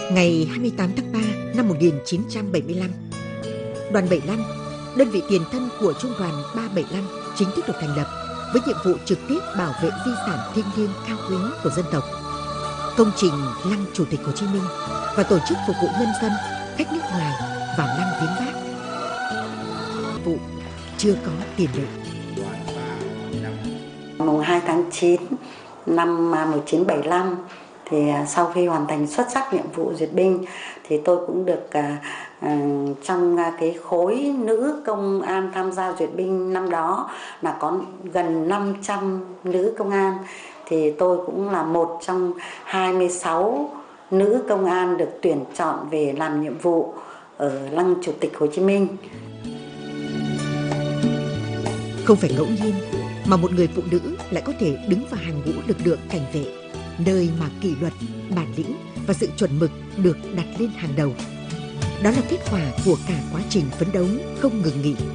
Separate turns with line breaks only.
Ngày 28 tháng 3 năm 1975, Đoàn 75, đơn vị tiền thân của Trung đoàn 375 chính thức được thành lập với nhiệm vụ trực tiếp bảo vệ di sản thiêng liêng cao quý của dân tộc, công trình Lăng Chủ tịch Hồ Chí Minh và tổ chức phục vụ nhân dân, khách nước ngoài vào lăng viếng Bác. Vụ chưa có tiền lệ.
Mùng 2 tháng 9 năm 1975 thì sau khi hoàn thành xuất sắc nhiệm vụ duyệt binh thì tôi cũng được trong cái khối nữ công an tham gia duyệt binh năm đó là có gần 500 nữ công an, thì tôi cũng là một trong 26 nữ công an được tuyển chọn về làm nhiệm vụ ở Lăng Chủ tịch Hồ Chí Minh.
Không phải ngẫu nhiên mà một người phụ nữ lại có thể đứng vào hàng ngũ lực lượng cảnh vệ, nơi mà kỷ luật, bản lĩnh và sự chuẩn mực được đặt lên hàng đầu. Đó là kết quả của cả quá trình phấn đấu không ngừng nghỉ.